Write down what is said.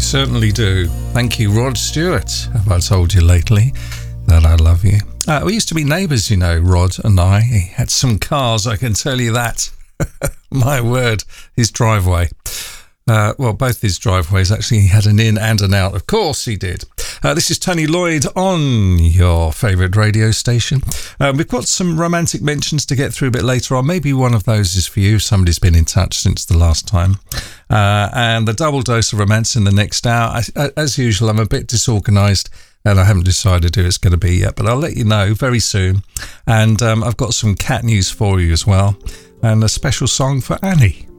certainly do. Thank you, Rod Stewart. Have I told you lately that I love you? We used to be neighbours, you know, Rod and I. He had some cars, I can tell you that. My word, his driveway. Well, both his driveways, actually, he had an in and an out. Of course he did. This is Tony Lloyd on your favourite radio station. We've got some romantic mentions to get through a bit later on. Maybe one of those is for you. Somebody's been in touch since the last time. And the double dose of romance in the next hour. As usual, I'm a bit disorganised and I haven't decided who it's going to be yet, but I'll let you know very soon. And I've got some cat news for you as well, and a special song for Annie.